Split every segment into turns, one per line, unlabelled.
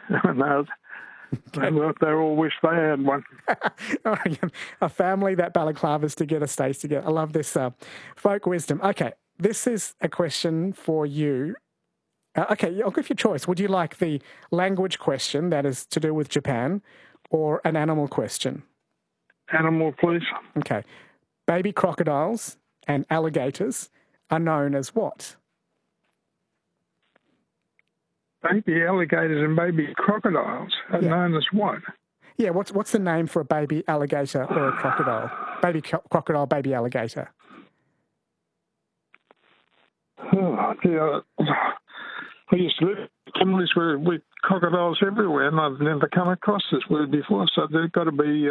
No, they all wish they had one.
A family that balaclavas together stays together. I love this folk wisdom. Okay, this is a question for you. Okay, I'll give you a choice. Would you like the language question that is to do with Japan or an animal question?
Animal, please.
Okay. Baby crocodiles and alligators are known as what?
Baby alligators and baby crocodiles are known as what?
Yeah, what's the name for a baby alligator or a crocodile? Baby crocodile, baby alligator.
Oh, dear. I used to live in families with crocodiles everywhere, and I've never come across this word before, so there's got to be...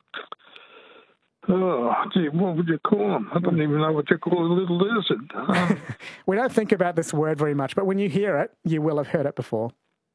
what would you call them? I don't even know what you call a little lizard.
We don't think about this word very much, but when you hear it, you will have heard it before.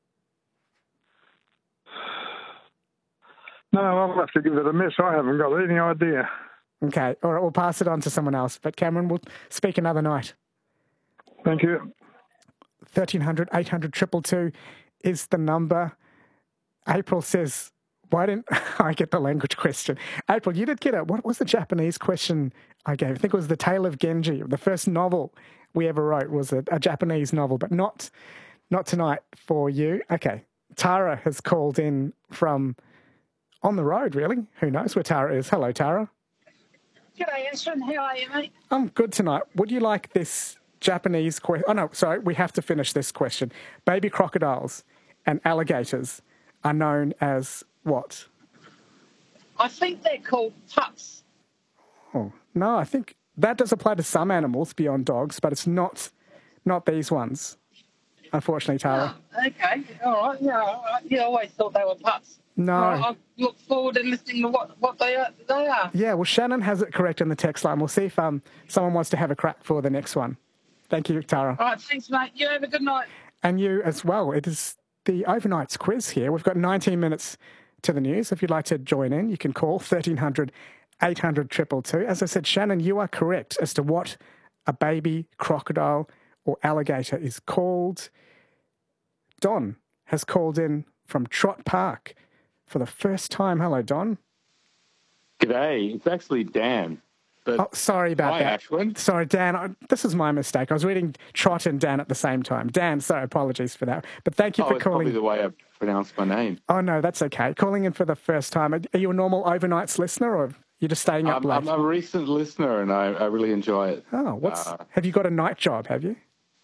No, I'll have to give it a miss. I haven't got any idea.
Okay, all right, we'll pass it on to someone else. But Cameron, we'll speak another night.
Thank you.
1300 800 222 is the number. April says, why didn't I get the language question? April, you did get it. What was the Japanese question I gave? I think it was The Tale of Genji. The first novel we ever wrote was a Japanese novel, but not tonight for you. Okay. Tara has called in from on the road, really. Who knows where Tara is? Hello, Tara.
G'day, Ashton. How are you, mate?
I'm good tonight. Would you like this Japanese question? Oh, no, sorry. We have to finish this question. Baby crocodiles and alligators are known as what?
I think they're called pups.
Oh, no, I think that does apply to some animals beyond dogs, but it's not these ones, unfortunately, Tara.
Oh, okay, all right. Yeah, I always thought they were pups.
No.
I look forward to listening to what they are.
Yeah, well, Shannon has it correct in the text line. We'll see if someone wants to have a crack for the next one. Thank you, Tara.
All right, thanks, mate. You have a good night.
And you as well. It is the overnights quiz here. We've got 19 minutes to the news. If you'd like to join in, you can call 1300 800 222. As I said, Shannon, you are correct as to what a baby crocodile or alligator is called. Don has called in from Trott Park for the first time. Hello, Don.
G'day. It's actually Dan. But
sorry about that.
Ashwin.
Sorry, Dan. This is my mistake. I was reading Trot and Dan at the same time. Dan, sorry, apologies for that. But thank you for
it's
calling.
Probably the way I pronounce my name.
Oh, no, that's okay. Calling in for the first time. Are you a normal overnights listener or you're just staying up late?
I'm a recent listener and I really enjoy it.
Oh, have you got a night job, have you?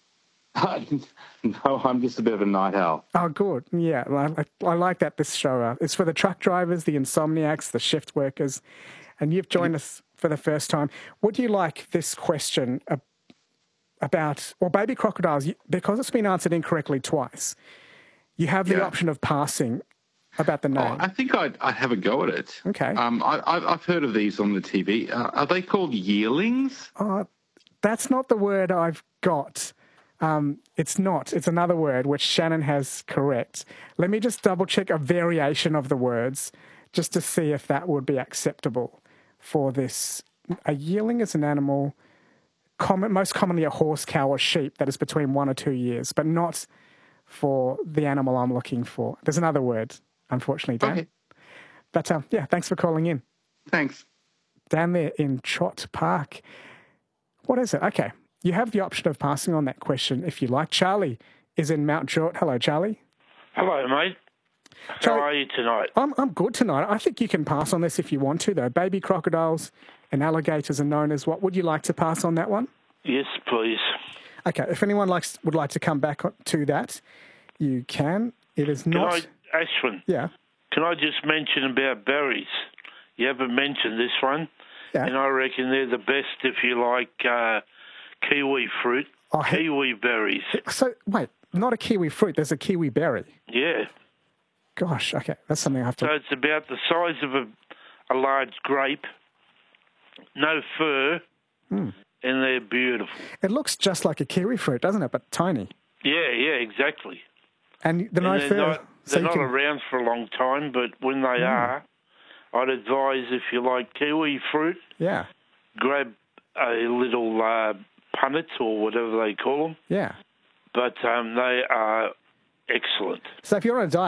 No, I'm just a bit of a night owl.
Oh, good. Yeah, I like that this show is for the truck drivers, the insomniacs, the shift workers, and you've joined us for the first time. Would you like this question about baby crocodiles, because it's been answered incorrectly twice, you have the option of passing about the name.
I think I'd have a go at it.
Okay.
I've heard of these on the TV. Are they called yearlings?
That's not the word I've got. It's not. It's another word which Shannon has correct. Let me just double check a variation of the words just to see if that would be acceptable for this. A yearling is an animal, most commonly a horse, cow or sheep that is between 1 or 2 years, but not for the animal I'm looking for. There's another word, unfortunately, Dan.
Okay.
But thanks for calling in.
Thanks.
Down there in Trott Park. What is it? Okay. You have the option of passing on that question if you like. Charlie is in Mount Druitt. Hello, Charlie.
Hello, mate.
Charlie,
how are you tonight?
I'm good tonight. I think you can pass on this if you want to, though. Baby crocodiles and alligators are known as what? Would you like to pass on that one?
Yes, please.
Okay. If anyone would like to come back to that, you can. It is not...
Ashwin.
Yeah.
Can I just mention about berries? You haven't mentioned this one.
Yeah.
And I reckon they're the best if you like kiwi fruit. Kiwi berries.
So, wait, not a kiwi fruit. There's a kiwi berry.
Yeah.
Gosh, okay. That's something I have to...
So it's about the size of a large grape, no fur, and they're beautiful.
It looks just like a kiwi fruit, doesn't it? But tiny.
Yeah, exactly.
And the no fur...
They're not around for a long time, but when they are, I'd advise if you like kiwi fruit, grab a little punnets or whatever they call them.
Yeah.
But they are excellent.
So if you're on a diet,